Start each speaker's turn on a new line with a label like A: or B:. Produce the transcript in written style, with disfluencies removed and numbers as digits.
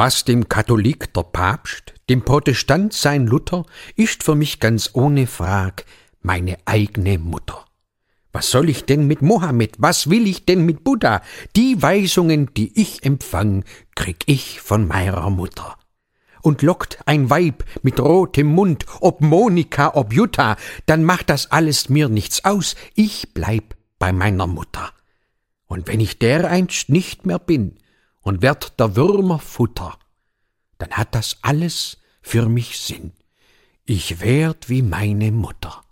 A: Was dem Katholik der Papst, dem Protestant sein Luther, ist für mich ganz ohne Frag meine eigene Mutter. Was soll ich denn mit Mohammed, was will ich denn mit Buddha? Die Weisungen, die ich empfang, krieg ich von meiner Mutter. Und lockt ein Weib mit rotem Mund, ob Monika, ob Jutta, dann macht das alles mir nichts aus, ich bleib bei meiner Mutter. Und wenn ich dereinst nicht mehr bin und werd der Würmer Futter, dann hat das alles für mich Sinn. Ich werd wie meine Mutter.